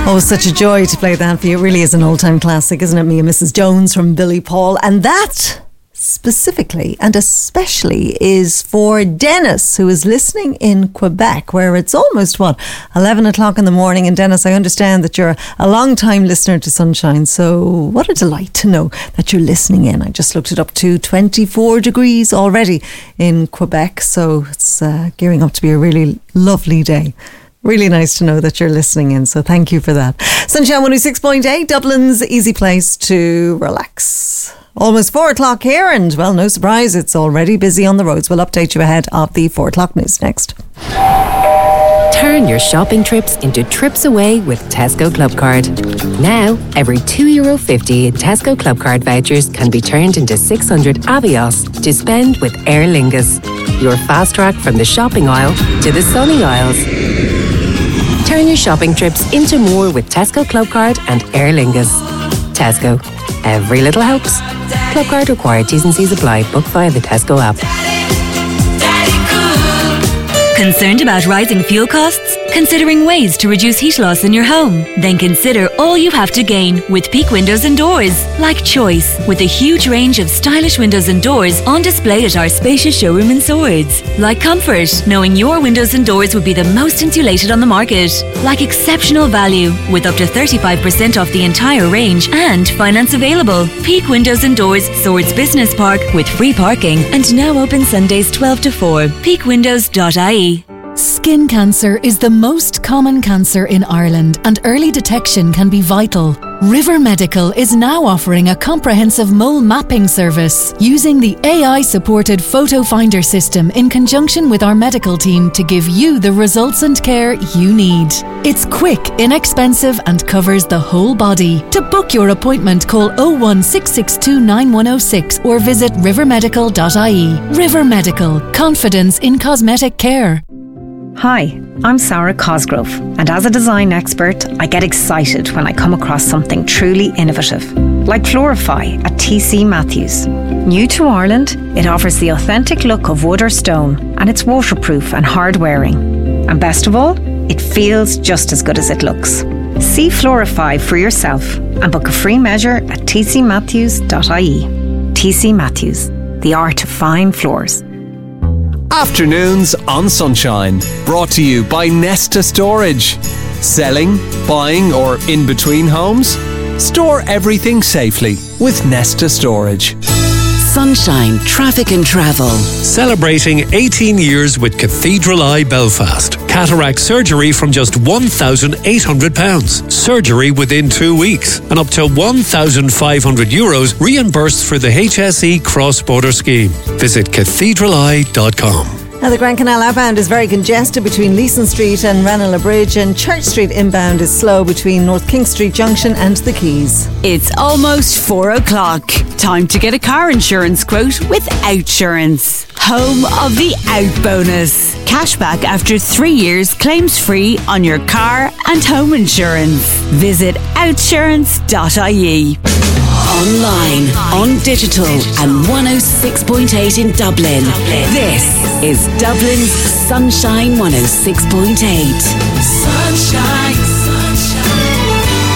Oh, such a joy to play that for you. It really is an old-time classic, isn't it? Me and Mrs. Jones from Billy Paul. And that specifically and especially is for Dennis, who is listening in Quebec, where it's almost, 11 o'clock in the morning. And Dennis, I understand that you're a long-time listener to Sunshine. So what a delight to know that you're listening in. I just looked it up to 24 degrees already in Quebec. So it's gearing up to be a really lovely day. Really nice to know that you're listening in, so thank you for that. Sunshine 106.8, Dublin's easy place to relax. Almost 4 o'clock here, and well, no surprise, it's already busy on the roads. We'll update you ahead of the 4 o'clock news next. Turn your shopping trips into trips away with Tesco Clubcard. Now, every €2.50 in Tesco Clubcard vouchers can be turned into 600 Avios to spend with Aer Lingus. Your fast track from the shopping aisle to the sunny aisles. Turn your shopping trips into more with Tesco Clubcard and Aer Lingus. Tesco. Every little helps. Clubcard required. T's and C's apply. Book via the Tesco app. Concerned about rising fuel costs? Considering ways to reduce heat loss in your home? Then consider all you have to gain with Peak Windows and Doors. Like choice, with a huge range of stylish windows and doors on display at our spacious showroom in Swords. Like comfort, knowing your windows and doors will be the most insulated on the market. Like exceptional value, with up to 35% off the entire range and finance available. Peak Windows and Doors, Swords Business Park, with free parking and now open Sundays 12 to 4. peakwindows.ie. Skin cancer is the most common cancer in Ireland, and early detection can be vital. River Medical is now offering a comprehensive mole mapping service using the AI-supported Photo Finder system in conjunction with our medical team to give you the results and care you need. It's quick, inexpensive and covers the whole body. To book your appointment, call 01662 9106 or visit rivermedical.ie. River Medical. Confidence in cosmetic care. Hi, I'm Sarah Cosgrove, and as a design expert, I get excited when I come across something truly innovative, like Florify at TC Matthews. New to Ireland, it offers the authentic look of wood or stone, and it's waterproof and hard wearing. And best of all, it feels just as good as it looks. See Florify for yourself and book a free measure at tcmatthews.ie. TC Matthews, the art of fine floors. Afternoons on Sunshine, brought to you by Nesta Storage. Selling, buying or in between homes? Store everything safely with Nesta Storage. Sunshine, Traffic and Travel. Celebrating 18 years with Cathedral Eye Belfast. Cataract surgery from just £1,800. Surgery within 2 weeks. And up to €1,500 reimbursed for the HSE cross-border scheme. Visit cathedraleye.com. Now, the Grand Canal outbound is very congested between Leeson Street and Ranelagh Bridge, and Church Street inbound is slow between North King Street Junction and the Quays. It's almost 4 o'clock. Time to get a car insurance quote with Outsurance. Home of the Out Bonus. Cashback after 3 years, claims free on your car and home insurance. Visit outsurance.ie. Online, on digital and 106.8 in Dublin. This is Dublin's Sunshine 106.8. Sunshine, sunshine,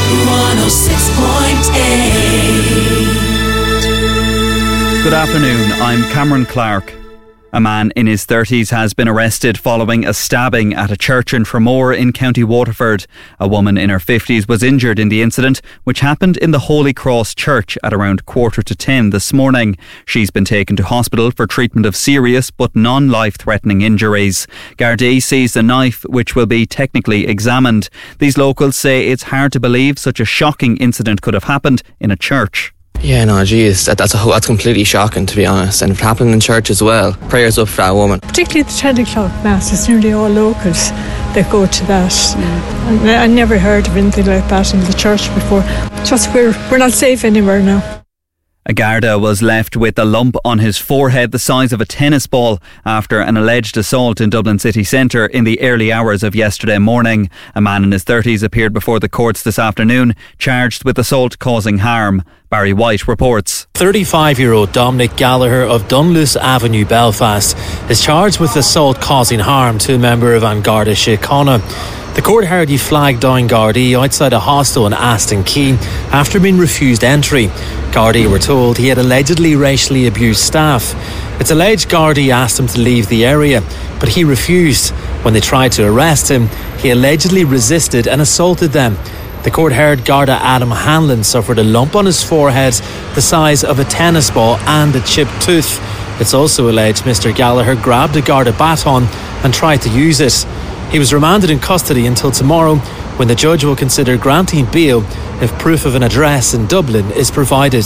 106.8. Good afternoon, I'm Cameron Clark. A man in his 30s has been arrested following a stabbing at a church in Fermore in County Waterford. A woman in her 50s was injured in the incident, which happened in the Holy Cross Church at around 9:45 this morning. She's been taken to hospital for treatment of serious but non-life-threatening injuries. Gardaí seized a knife, which will be technically examined. These locals say it's hard to believe such a shocking incident could have happened in a church. Yeah, no, geez, that's completely shocking, to be honest. And if it happened in church as well, prayers up for that woman. Particularly the 10 o'clock mass, it's nearly all locals that go to that. I never heard of anything like that in the church before. Just we're not safe anywhere now. A Garda was left with a lump on his forehead the size of a tennis ball after an alleged assault in Dublin city centre in the early hours of yesterday morning. A man in his 30s appeared before the courts this afternoon, charged with assault causing harm. Barry White reports. 35-year-old Dominic Gallagher of Dunluce Avenue, Belfast, is charged with assault causing harm to a member of An Garda Síochána. The court heard he flagged down Gardaí outside a hostel in Aston Quay after being refused entry. Gardaí were told he had allegedly racially abused staff. It's alleged Gardaí asked him to leave the area, but he refused. When they tried to arrest him, he allegedly resisted and assaulted them. The court heard Garda Adam Hanlon suffered a lump on his forehead the size of a tennis ball and a chipped tooth. It's also alleged Mr Gallagher grabbed a Garda baton and tried to use it. He was remanded in custody until tomorrow, when the judge will consider granting bail if proof of an address in Dublin is provided.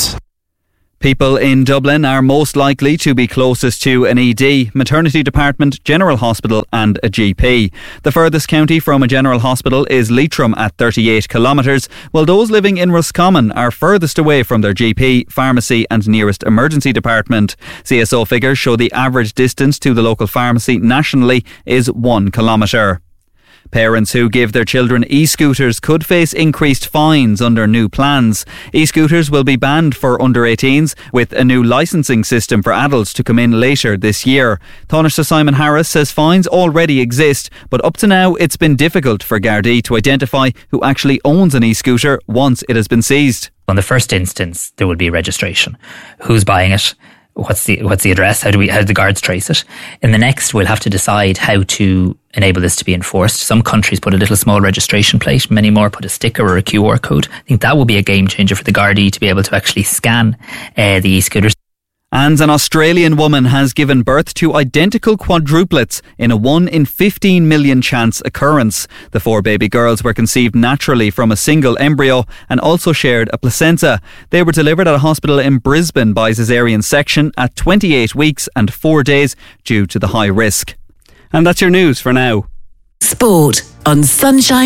People in Dublin are most likely to be closest to an ED, maternity department, general hospital and a GP. The furthest county from a general hospital is Leitrim at 38 kilometres, while those living in Roscommon are furthest away from their GP, pharmacy and nearest emergency department. CSO figures show the average distance to the local pharmacy nationally is 1 kilometre. Parents who give their children e-scooters could face increased fines under new plans. E-scooters will be banned for under 18s, with a new licensing system for adults to come in later this year. Taoiseach Simon Harris says fines already exist, but up to now it's been difficult for Gardaí to identify who actually owns an e-scooter once it has been seized. On the first instance, there will be registration. Who's buying it? What's the address? How do the guards trace it? In the next, we'll have to decide how to enable this to be enforced. Some countries put a little small registration plate, many more put a sticker or a QR code. I think that will be a game changer for the Gardaí to be able to actually scan the e-scooters. And an Australian woman has given birth to identical quadruplets in a 1 in 15 million chance occurrence. The 4 baby girls were conceived naturally from a single embryo and also shared a placenta. They were delivered at a hospital in Brisbane by caesarean section at 28 weeks and 4 days due to the high risk. And that's your news for now. Sport on Sunshine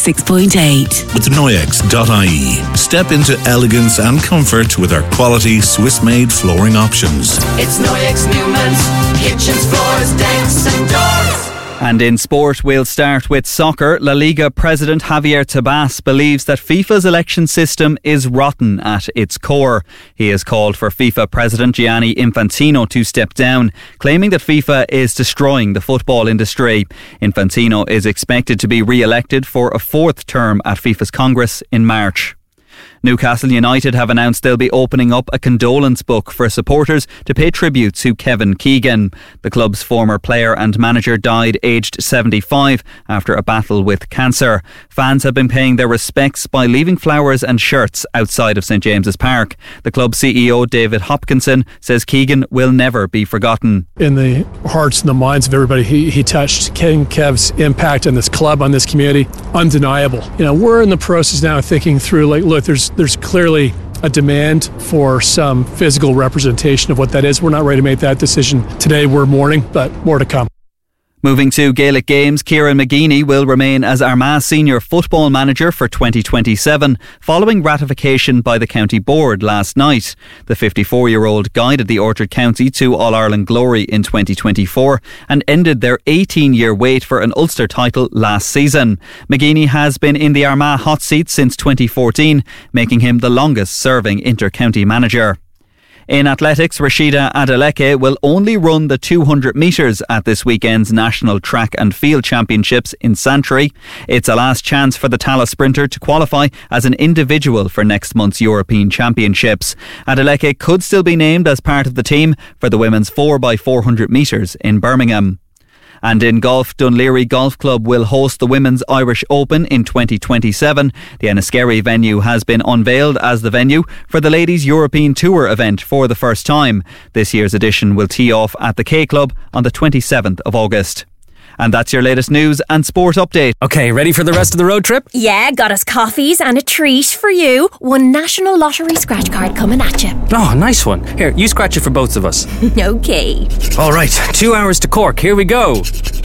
106.8. With Noyex.ie. Step into elegance and comfort with our quality Swiss-made flooring options. It's Noyex Newman's kitchens, floors, decks and doors. And in sport, we'll start with soccer. La Liga president Javier Tebas believes that FIFA's election system is rotten at its core. He has called for FIFA president Gianni Infantino to step down, claiming that FIFA is destroying the football industry. Infantino is expected to be re-elected for a 4th term at FIFA's Congress in March. Newcastle United have announced they'll be opening up a condolence book for supporters to pay tribute to Kevin Keegan. The club's former player and manager died aged 75 after a battle with cancer. Fans have been paying their respects by leaving flowers and shirts outside of St James's Park. The club CEO David Hopkinson says Keegan will never be forgotten. In the hearts and the minds of everybody he touched, Kev's impact on this club, on this community, undeniable. We're in the process now of thinking through, look, there's clearly a demand for some physical representation of what that is. We're not ready to make that decision today. We're mourning, but more to come. Moving to Gaelic Games, Kieran McGeeney will remain as Armagh senior football manager for 2027, following ratification by the county board last night. The 54-year-old guided the Orchard County to All-Ireland glory in 2024 and ended their 18-year wait for an Ulster title last season. McGeeney has been in the Armagh hot seat since 2014, making him the longest-serving inter-county manager. In athletics, Rashida Adeleke will only run the 200 metres at this weekend's National Track and Field Championships in Santry. It's a last chance for the Tallaght sprinter to qualify as an individual for next month's European Championships. Adeleke could still be named as part of the team for the women's 4x400 metres in Birmingham. And in golf, Dunleary Golf Club will host the Women's Irish Open in 2027. The Enniskerry venue has been unveiled as the venue for the Ladies European Tour event for the first time. This year's edition will tee off at the K Club on the 27th of August. And that's your latest news and sport update. Okay, ready for the rest of the road trip? Yeah, got us coffees and a treat for you. One National Lottery scratch card coming at you. Oh, nice one. Here, you scratch it for both of us. Okay. All right, 2 hours to Cork. Here we go.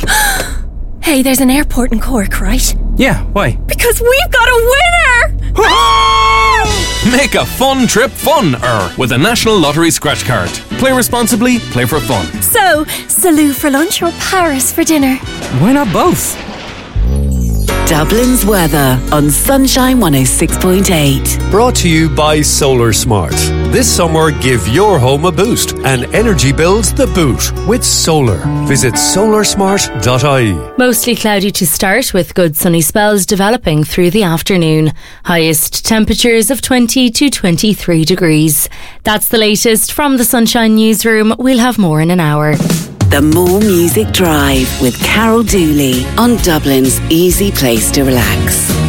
Hey, there's an airport in Cork, right? Yeah, why? Because we've got a winner! Make a fun trip funner with a National Lottery scratch card. Play responsibly, play for fun. So, Salou for lunch or Paris for dinner? Why not both? Dublin's weather on Sunshine 106.8. Brought to you by Solar Smart. This summer, give your home a boost and energy bills the boot with solar. Visit solarsmart.ie. Mostly cloudy to start with good sunny spells developing through the afternoon. Highest temperatures of 20 to 23 degrees. That's the latest from the Sunshine Newsroom. We'll have more in an hour. The More Music Drive with Carol Dooley on Dublin's easy place to relax.